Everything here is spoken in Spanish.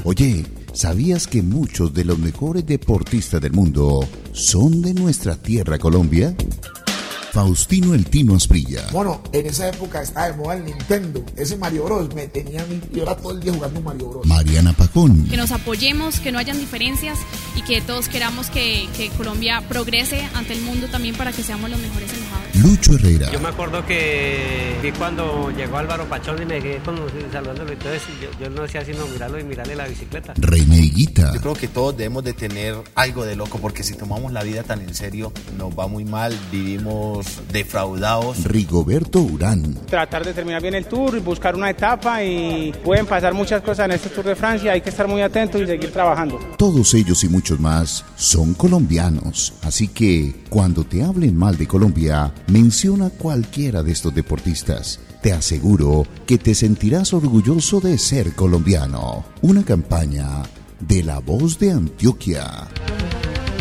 Oye, ¿sabías que muchos de los mejores deportistas del mundo son de nuestra tierra Colombia? Faustino El Tino Asprilla. Bueno, en esa época estaba de moda el Nintendo. Ese Mario Bros. Me tenía yo era todo el día jugando Mario Bros. Mariana Pajón. Que nos apoyemos, que no hayan diferencias y que todos queramos que Colombia progrese ante el mundo también para que seamos los mejores enojados. Lucho Herrera. Yo me acuerdo que cuando llegó Álvaro Pachón y me quedé saludándolo, entonces yo no hacía sino mirarlo y mirarle la bicicleta. René Higuita. Yo creo que todos debemos de tener algo de loco, porque si tomamos la vida tan en serio, nos va muy mal, vivimos defraudados. Rigoberto Urán. Tratar de terminar bien el Tour y buscar una etapa, y pueden pasar muchas cosas en este Tour de Francia, hay que estar muy atentos y seguir trabajando. Todos ellos y muchos más son colombianos, así que cuando te hablen mal de Colombia, menciona cualquiera de estos deportistas. Te aseguro que te sentirás orgulloso de ser colombiano. Una campaña de La Voz de Antioquia.